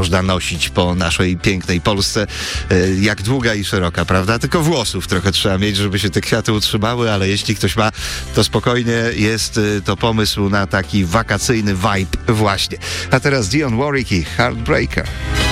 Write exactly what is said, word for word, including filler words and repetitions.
można nosić po naszej pięknej Polsce, jak długa i szeroka, prawda? Tylko włosów trochę trzeba mieć, żeby się te kwiaty utrzymały, ale jeśli ktoś ma, to spokojnie jest to pomysł na taki wakacyjny vibe właśnie. A teraz Dionne Warwick i Heartbreaker.